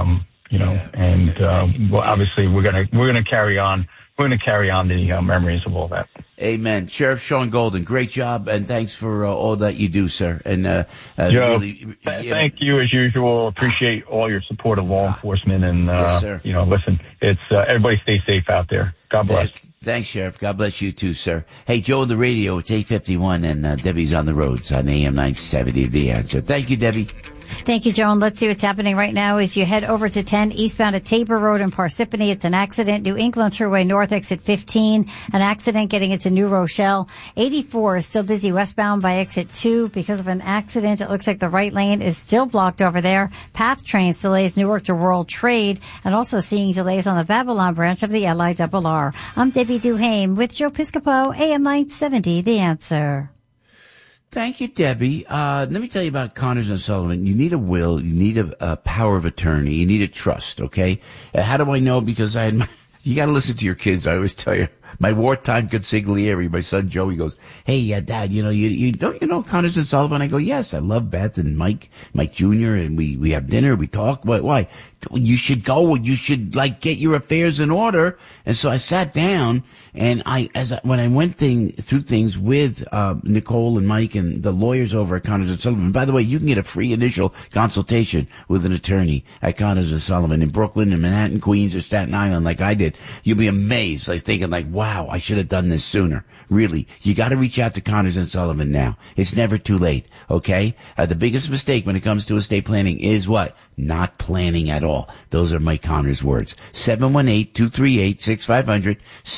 obviously we're going to carry on. We're going to carry on the memories of all that. Amen. Sheriff Sean Golden, great job, and thanks for all that you do, sir. And Joe, thank you as usual. Appreciate all your support of law enforcement. And yes, sir. Listen, it's everybody stay safe out there. God bless. Thanks, Sheriff. God bless you too, sir. Hey, Joe on the radio. It's 8:51, and Debbie's on the roads on AM 970. The Answer. Thank you, Debbie. Thank you, Joan. Let's see what's happening right now as you head over to 10 eastbound at Tabor Road in Parsippany. It's an accident. New England Thruway North, exit 15. An accident getting into New Rochelle. 84 is still busy westbound by exit 2 because of an accident. It looks like the right lane is still blocked over there. Path trains delays Newark to World Trade, and also seeing delays on the Babylon branch of the LIRR. I'm Debbie Duhame with Joe Piscopo, AM 970, The Answer. Thank you, Debbie. Let me tell you about Connors and Sullivan. You need a will. You need a power of attorney. You need a trust, okay? How do I know? Because you got to listen to your kids. I always tell you, My wartime consigliere, my son Joey, goes, "Hey, Dad, you don't Connors and Sullivan?" I go, "Yes, I love Beth and Mike Jr. and we have dinner, we talk. Why? You should go. You should get your affairs in order." And so I sat down, and when I went through things with Nicole and Mike and the lawyers over at Connors and Sullivan. By the way, you can get a free initial consultation with an attorney at Connors and Sullivan in Brooklyn, in Manhattan, Queens, or Staten Island, like I did. You'll be amazed. I was thinking, wow, I should have done this sooner. Really, you got to reach out to Connors and Sullivan now. It's never too late. Okay, the biggest mistake when it comes to estate planning is what? Not planning at all. Those are Mike Connors' words. 718-238-6500.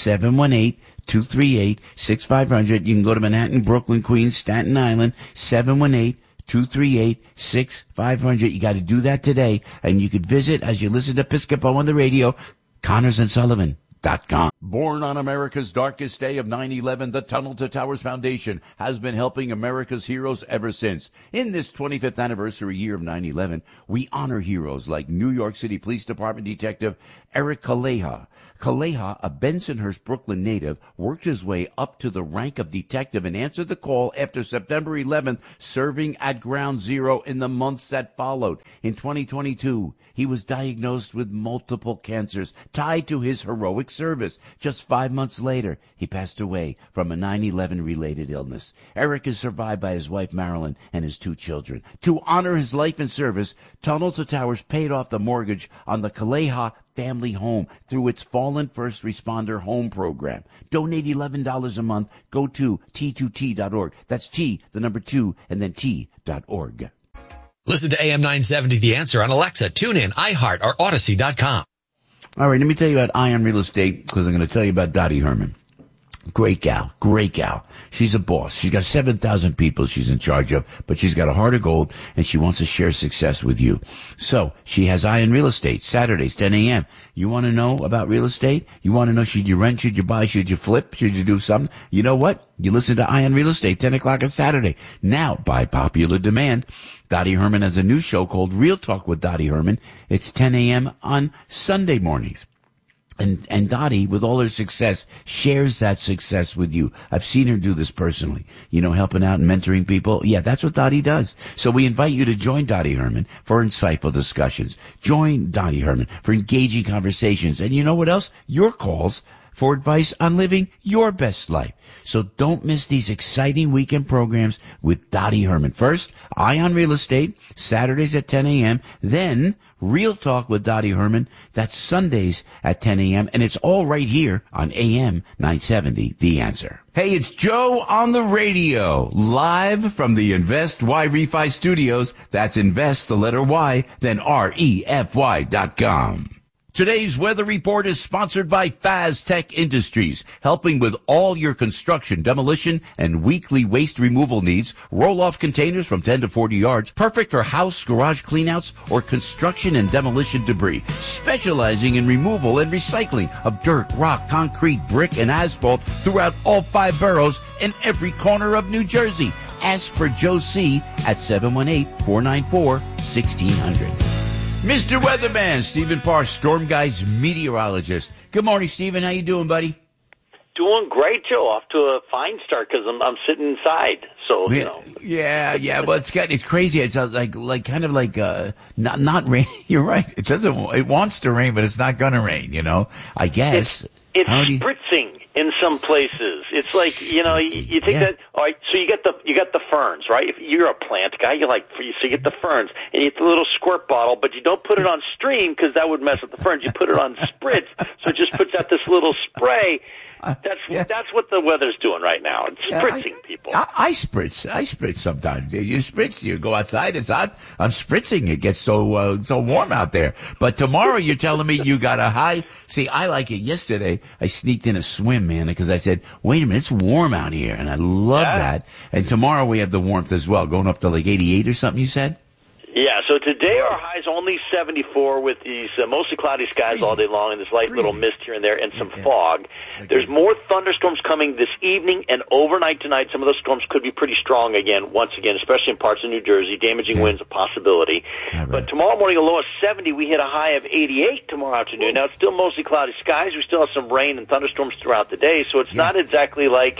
718-238-6500. You can go to Manhattan, Brooklyn, Queens, Staten Island. 718-238-6500. You got to do that today. And you could visit, as you listen to Piscopo on the radio, ConnorsandSullivan.com. Born on America's darkest day of 9/11, the Tunnel to Towers Foundation has been helping America's heroes ever since. In this 25th anniversary year of 9/11, we honor heroes like New York City Police Department Detective Eric Kaleha. Kaleha, a Bensonhurst, Brooklyn native, worked his way up to the rank of detective and answered the call after September 11th, serving at Ground Zero in the months that followed. In 2022, he was diagnosed with multiple cancers tied to his heroic service. Just 5 months later, he passed away from a 9/11-related illness. Eric is survived by his wife, Marilyn, and his 2 children. To honor his life and service, Tunnel to Towers paid off the mortgage on the Kaleha family home through its Fallen First Responder Home Program. Donate $11 a month. Go to T2T.org. That's T, the number 2, and then T.org. Listen to AM 970 The Answer on Alexa, TuneIn, iHeart, or Odyssey.com. All right, let me tell you about Ion Real Estate, because I'm going to tell you about Dottie Herman. Great gal. She's a boss. She's got 7,000 people she's in charge of, but she's got a heart of gold, and she wants to share success with you. So she has Ion Real Estate, Saturdays, 10 a.m. You want to know about real estate? You want to know, should you rent, should you buy, should you flip, should you do something? You know what? You listen to Ion Real Estate, 10 o'clock on Saturday. Now, by popular demand, Dottie Herman has a new show called Real Talk with Dottie Herman. It's 10 a.m. on Sunday mornings. And Dottie, with all her success, shares that success with you. I've seen her do this personally. Helping out and mentoring people. Yeah, that's what Dottie does. So we invite you to join Dottie Herman for insightful discussions. Join Dottie Herman for engaging conversations. And you know what else? Your calls for advice on living your best life. So don't miss these exciting weekend programs with Dottie Herman. First, Ion Real Estate, Saturdays at 10 a.m. Then, Real Talk with Dottie Herman. That's Sundays at 10 a.m. And it's all right here on AM 970, The Answer. Hey, it's Joe on the radio, live from the Invest Y Refi Studios. That's Invest, the letter Y, then REFY.com. Today's weather report is sponsored by FazTech Industries, helping with all your construction, demolition, and weekly waste removal needs. Roll-off containers from 10 to 40 yards, perfect for house, garage cleanouts, or construction and demolition debris. Specializing in removal and recycling of dirt, rock, concrete, brick, and asphalt throughout all 5 boroughs and every corner of New Jersey. Ask for Joe C. at 718-494-1600. Mr. Weatherman, Stephen Parr, Storm Guide's meteorologist. Good morning, Stephen. How you doing, buddy? Doing great, Joe. Off to a fine start because I'm sitting inside. So Yeah. Well, it's crazy. It's like not rain. You're right. It wants to rain, but it's not gonna rain. I guess it's spritzing in some places. It's like you think that. All right, so you get the ferns, right? If you're a plant guy, so you get the ferns and you get the little squirt bottle, but you don't put it on stream because that would mess with the ferns. You put it on spritz, so it just puts out this little spray. That's what the weather's doing right now. It's spritzing people. I spritz sometimes. You spritz. You go outside. It's hot. I'm spritzing. It gets so warm out there. But tomorrow you're telling me you got a high. See, I like it. Yesterday I sneaked in a swim, man, because I said, wait a minute, it's warm out here, and I love that. And tomorrow we have the warmth as well, going up to like 88 or something. You said. Yeah, so today our high's only 74 with these mostly cloudy skies all day long and this light little mist here and there and some fog. Okay. There's more thunderstorms coming this evening and overnight tonight. Some of those storms could be pretty strong once again, especially in parts of New Jersey. Damaging winds a possibility. But tomorrow morning, a low of 70. We hit a high of 88 tomorrow afternoon. Now, it's still mostly cloudy skies. We still have some rain and thunderstorms throughout the day, so it's not exactly like...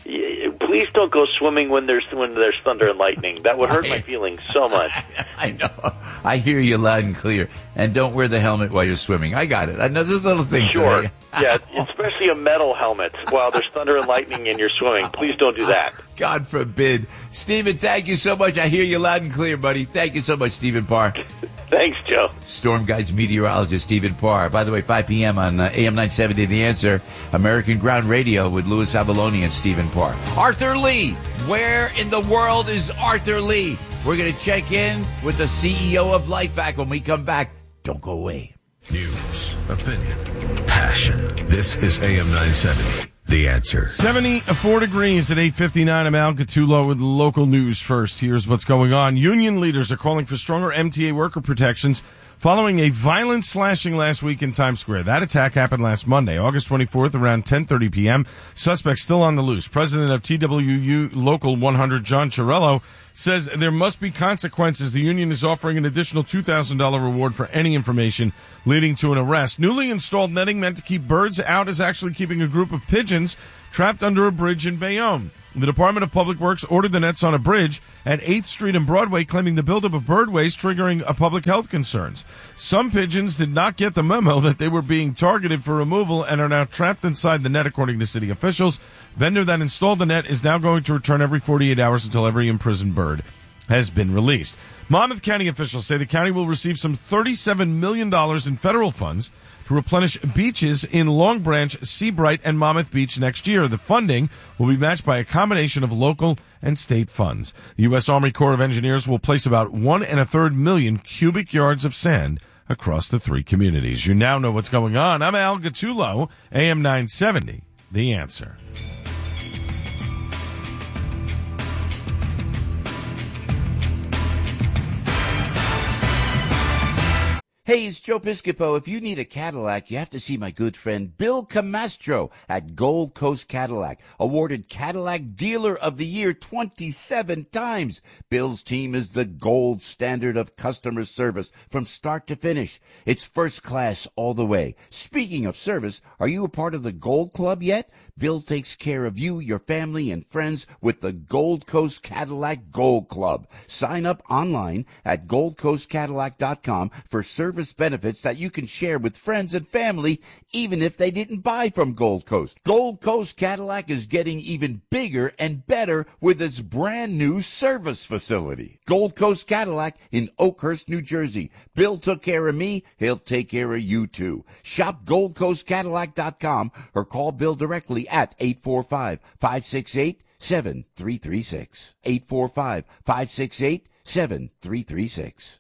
Please don't go swimming when there's thunder and lightning. That would hurt my feelings so much. I know. I hear you loud and clear. And don't wear the helmet while you're swimming. I got it. I know there's little things. Sure. Yeah, especially a metal helmet while there's thunder and lightning and you're swimming. Please don't do that. God forbid. Stephen, thank you so much. I hear you loud and clear, buddy. Thank you so much, Stephen Parr. Thanks, Joe. Storm Guides meteorologist Stephen Parr. By the way, 5 p.m. on AM 970, The Answer, American Ground Radio with Louis Abalone and Stephen Parr. Arthur Lee. Where in the world is Arthur Lee? We're going to check in with the CEO of LifeVac when we come back. Don't go away. News, opinion, passion. This is AM 970. The Answer. 74 degrees at 8:59. I'm Al Gattullo with local news first. Here's what's going on. Union leaders are calling for stronger MTA worker protections following a violent slashing last week in Times Square. That attack happened last Monday, August 24th, around 10:30 p.m. Suspects still on the loose. President of TWU Local 100, John Chiarello, says there must be consequences. The union is offering an additional $2,000 reward for any information leading to an arrest. Newly installed netting meant to keep birds out is actually keeping a group of pigeons trapped under a bridge in Bayonne. The Department of Public Works ordered the nets on a bridge at 8th Street and Broadway, claiming the buildup of bird waste triggering public health concerns. Some pigeons did not get the memo that they were being targeted for removal and are now trapped inside the net, according to city officials. Vendor that installed the net is now going to return every 48 hours until every imprisoned bird has been released. Monmouth County officials say the county will receive some $37 million in federal funds to replenish beaches in Long Branch, Seabright, and Monmouth Beach next year. The funding will be matched by a combination of local and state funds. The U.S. Army Corps of Engineers will place about 1.3 million cubic yards of sand across the three communities. You now know what's going on. I'm Al Gattullo, AM 970, The Answer. Hey, it's Joe Piscopo. If you need a Cadillac, you have to see my good friend Bill Camastro at Gold Coast Cadillac, awarded Cadillac Dealer of the Year 27 times. Bill's team is the gold standard of customer service from start to finish. It's first class all the way. Speaking of service, are you a part of the Gold Club yet? Bill takes care of you, your family, and friends with the Gold Coast Cadillac Gold Club. Sign up online at goldcoastcadillac.com for service benefits that you can share with friends and family, even if they didn't buy from Gold Coast. Gold Coast Cadillac is getting even bigger and better with its brand new service facility. Gold Coast Cadillac in Oakhurst, New Jersey. Bill took care of me. He'll take care of you too. Shop goldcoastcadillac.com or call Bill directly at 845-568-7336. 845-568-7336.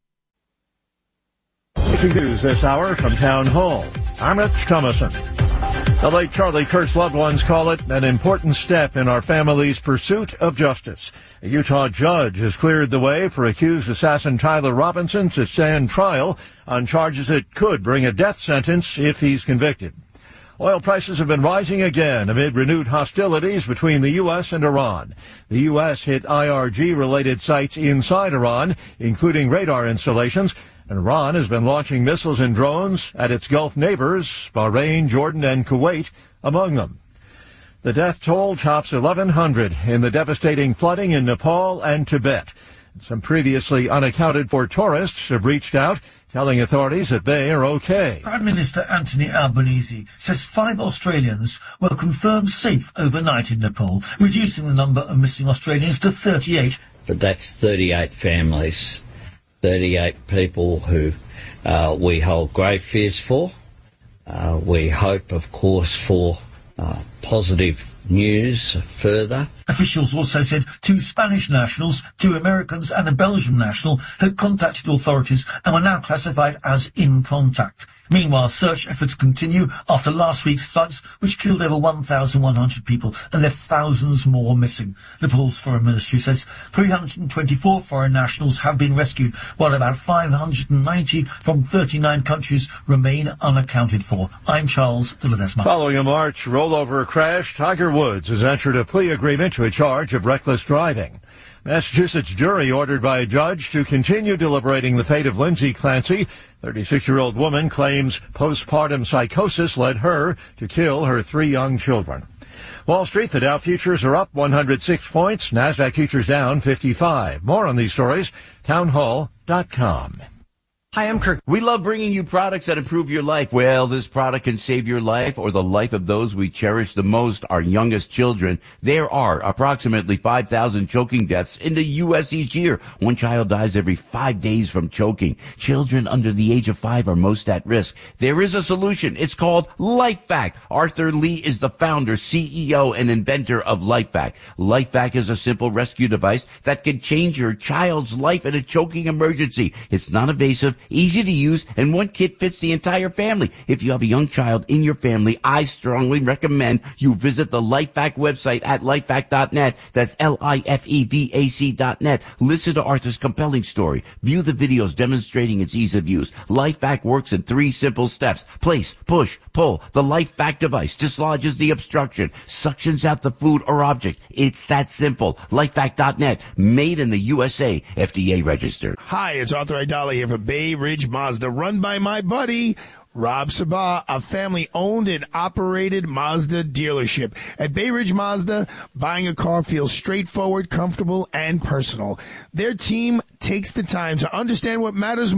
Breaking news this hour from Town Hall. I'm Rich Thomason. The late Charlie Kirk's loved ones call it an important step in our family's pursuit of justice. A Utah judge has cleared the way for accused assassin Tyler Robinson to stand trial on charges that could bring a death sentence if he's convicted. Oil prices have been rising again amid renewed hostilities between the U.S. and Iran. The U.S. hit IRG-related sites inside Iran, including radar installations, and Iran has been launching missiles and drones at its Gulf neighbors, Bahrain, Jordan, and Kuwait, among them. The death toll tops 1,100 in the devastating flooding in Nepal and Tibet. Some previously unaccounted-for tourists have reached out, telling authorities that they are okay. Prime Minister Anthony Albanese says 5 Australians were confirmed safe overnight in Nepal, reducing the number of missing Australians to 38. But that's 38 families, 38 people who we hold grave fears for. We hope, of course, for positive news further. Officials also said 2 Spanish nationals, 2 Americans and a Belgian national had contacted authorities and were now classified as in contact. Meanwhile, search efforts continue after last week's floods, which killed over 1,100 people and left thousands more missing. Nepal's foreign ministry says 324 foreign nationals have been rescued, while about 590 from 39 countries remain unaccounted for. I'm Charles de Ledesma. Following a March rollover crash, Tiger Woods has entered a plea agreement to a charge of reckless driving. Massachusetts jury ordered by a judge to continue deliberating the fate of Lindsay Clancy. 36-year-old woman claims postpartum psychosis led her to kill her 3 young children. Wall Street, the Dow futures are up 106 points. NASDAQ futures down 55. More on these stories, townhall.com. Hi, I'm Kirk. We love bringing you products that improve your life. Well, this product can save your life or the life of those we cherish the most, our youngest children. There are approximately 5,000 choking deaths in the U.S. each year. One child dies every 5 days from choking. Children under the age of 5 are most at risk. There is a solution. It's called LifeVac. Arthur Lee is the founder, CEO, and inventor of LifeVac. LifeVac is a simple rescue device that can change your child's life in a choking emergency. It's non-invasive, easy to use, and one kit fits the entire family. If you have a young child in your family, I strongly recommend you visit the LifeVac website at lifevac.net. That's LIFEVAC.net. Listen to Arthur's compelling story. View the videos demonstrating its ease of use. LifeVac works in 3 simple steps. Place, push, pull. The LifeVac device dislodges the obstruction, suctions out the food or object. It's that simple. LifeVac.net. Made in the USA. FDA registered. Hi, it's Arthur Aidala here for Bay Ridge Mazda, run by my buddy Rob Sabah, a family-owned and operated Mazda dealership. At Bay Ridge Mazda, buying a car feels straightforward, comfortable, and personal. Their team takes the time to understand what matters